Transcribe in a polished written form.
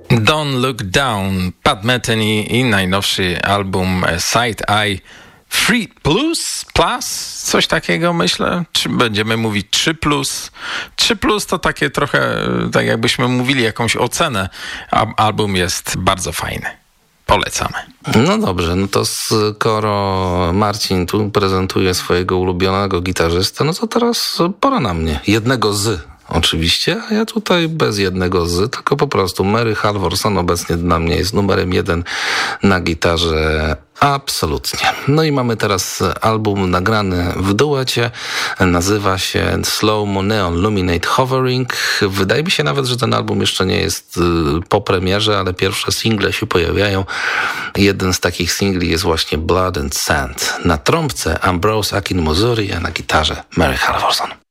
Don't Look Down, Pat Metheny i najnowszy album Side Eye Free Plus, coś takiego myślę, czy będziemy mówić 3+. 3+ to takie trochę, tak jakbyśmy mówili jakąś ocenę, album jest bardzo fajny. Polecamy. No dobrze, no to skoro Marcin tu prezentuje swojego ulubionego gitarzystę, no to teraz pora na mnie. Jednego z, oczywiście, a ja tutaj bez jednego z, tylko po prostu Mary Halvorson obecnie dla mnie jest numerem 1 na gitarze. Absolutnie. No i mamy teraz album nagrany w duecie. Nazywa się Slow Mo Neon Luminate Hovering. Wydaje mi się nawet, że ten album jeszcze nie jest po premierze, ale pierwsze single się pojawiają. Jeden z takich singli jest właśnie Blood and Sand. Na trąbce Ambrose Akin-Mozuri, a na gitarze Mary Halvorson.